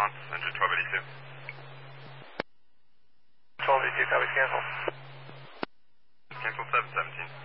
response, engine 1282. 1282, copy, cancel. Cancel 717.